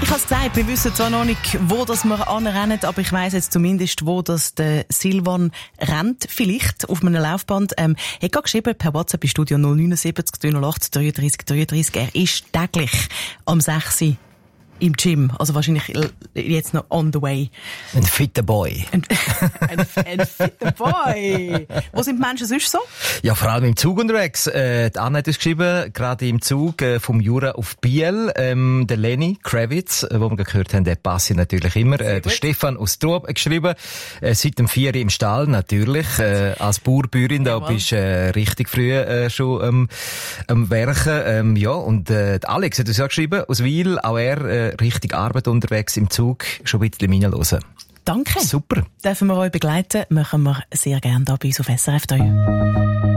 Ich habe es gesagt, wir wissen zwar noch nicht, wo das wir anrennen, aber ich weiss jetzt zumindest, wo das der Silvan rennt. Vielleicht auf einem Laufband. Er hat gerade geschrieben per WhatsApp im Studio 079 308 33 33. Er ist täglich am 6 Uhr im Gym. Also wahrscheinlich jetzt noch on the way. Ein fitter Boy. Ein fitter Boy. Wo sind die Menschen sonst so? Ja, vor allem im Zug unterwegs. Die Anna hat es geschrieben, gerade im Zug vom Jura auf Biel. Der Lenny Kravitz, wo wir gehört haben, der passt natürlich immer. Der Stefan aus Trub hat geschrieben, seit dem 4 Uhr im Stall natürlich. Als Bauerbäuerin, da bist du richtig früh schon am Werken. Ja, und Alex hat uns ja geschrieben, aus Wil, auch er richtig Arbeit unterwegs im Zug, schon ein bisschen reinhören. Danke. Super. Dürfen wir euch begleiten? Machen wir sehr gerne hier bei uns auf SRF 3.